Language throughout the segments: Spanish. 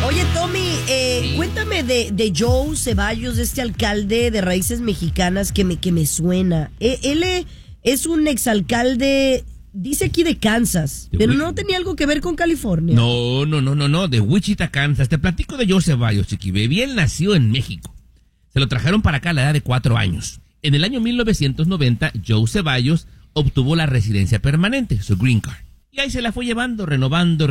Oye, Tommy, cuéntame de Joe Ceballos, de este alcalde de raíces mexicanas que me suena. Él es un exalcalde, dice aquí de Kansas, pero no tenía algo que ver con California. No, de Wichita, Kansas. Te platico de Joe Ceballos, Chiqui Baby. Él nació en México. Se lo trajeron para acá a la edad de 4 años. En el año 1990, Joe Ceballos obtuvo la residencia permanente, su green card. Y ahí se la fue llevando, renovando.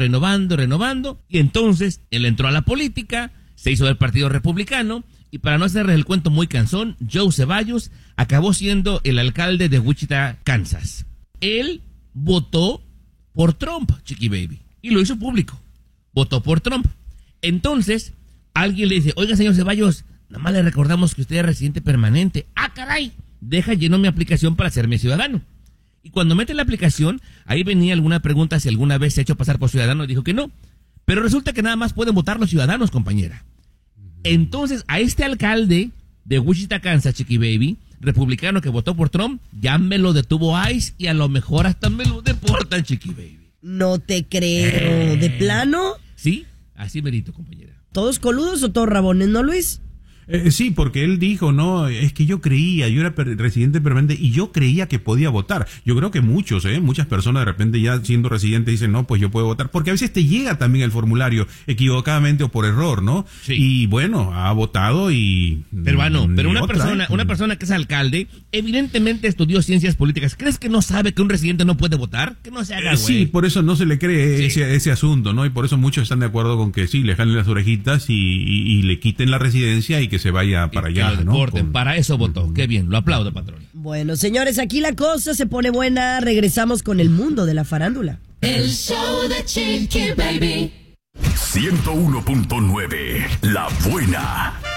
Y entonces él entró a la política, se hizo del Partido Republicano. Y para no hacerles el cuento muy cansón, Joe Ceballos acabó siendo el alcalde de Wichita, Kansas. Él votó por Trump, Chiqui Baby. Y lo hizo público. Votó por Trump. Entonces, alguien le dice, oiga, señor Ceballos, nada más le recordamos que usted es residente permanente. ¡Ah, caray! Deja lleno mi aplicación para hacerme ciudadano. Y cuando mete la aplicación, ahí venía alguna pregunta si alguna vez se ha hecho pasar por ciudadano, y dijo que no. Pero resulta que nada más pueden votar los ciudadanos, compañera. Entonces, a este alcalde de Wichita, Kansas, Chiqui Baby, republicano que votó por Trump, ya me lo detuvo ICE y a lo mejor hasta me lo deportan, Chiqui Baby. No te creo. ¿De plano? Sí, así merito, compañera. ¿Todos coludos o todos rabones, no, Luis? Sí, porque él dijo, no, es que yo era residente permanente y yo creía que podía votar. Yo creo que muchas personas de repente ya siendo residentes dicen, no, pues yo puedo votar. Porque a veces te llega también el formulario equivocadamente o por error, ¿no? Sí. Y bueno, ha votado y... Pero una persona que es alcalde, evidentemente estudió ciencias políticas. ¿Crees que no sabe que un residente no puede votar? Que no se haga, güey. Sí, por eso no se le cree ese asunto, ¿no? Y por eso muchos están de acuerdo con que sí, le jalen las orejitas y le quiten la residencia y que se vaya para allá, que lo deporten, ¿no? Para eso votó. Qué bien, lo aplaudo, patrón. Bueno, señores, aquí la cosa se pone buena. Regresamos con el mundo de la farándula. El show de Chiqui Baby. 101.9, La Buena.